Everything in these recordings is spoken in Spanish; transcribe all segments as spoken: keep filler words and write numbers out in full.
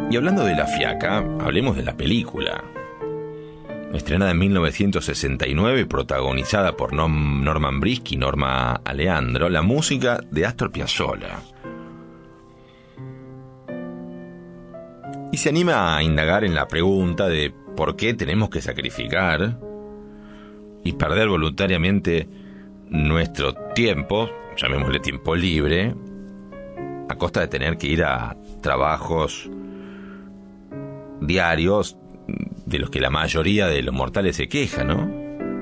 Y hablando de la fiaca, hablemos de la película. Estrenada en mil novecientos sesenta y nueve, protagonizada por Norman Brisky y Norma Aleandro, la música de Astor Piazzolla. Y se anima a indagar en la pregunta de por qué tenemos que sacrificar y perder voluntariamente nuestro tiempo, llamémosle tiempo libre, a costa de tener que ir a trabajos diarios de los que la mayoría de los mortales se queja, ¿no?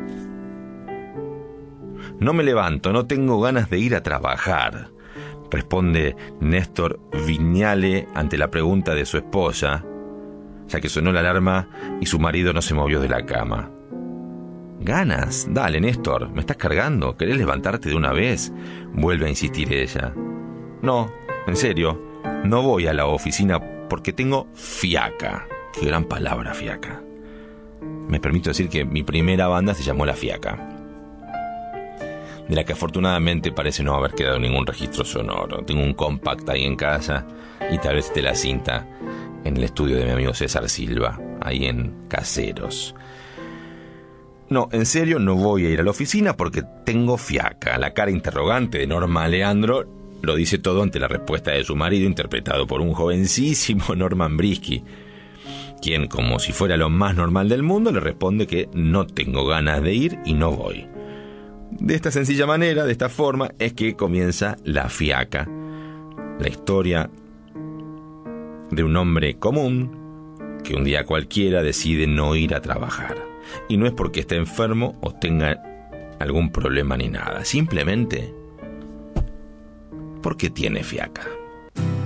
No me levanto, no tengo ganas de ir a trabajar, responde Néstor Viñale ante la pregunta de su esposa, ya que sonó la alarma y su marido no se movió de la cama. ¿Ganas? Dale, Néstor, ¿me estás cargando? ¿Querés levantarte de una vez? Vuelve a insistir ella. No, en serio, no voy a la oficina porque tengo fiaca. Qué gran palabra, fiaca. Me permito decir que mi primera banda se llamó La Fiaca, de la que afortunadamente parece no haber quedado ningún registro sonoro. Tengo un compact ahí en casa y tal vez esté la cinta en el estudio de mi amigo César Silva, ahí en Caseros. No, en serio, no voy a ir a la oficina porque tengo fiaca. La cara interrogante de Norma Leandro lo dice todo ante la respuesta de su marido, interpretado por un jovencísimo Norman Brisky, quien, como si fuera lo más normal del mundo, le responde que no tengo ganas de ir y no voy. De esta sencilla manera, de esta forma, es que comienza La Fiaca, la historia de un hombre común que un día cualquiera decide no ir a trabajar. Y no es porque esté enfermo o tenga algún problema ni nada, simplemente porque tiene fiaca.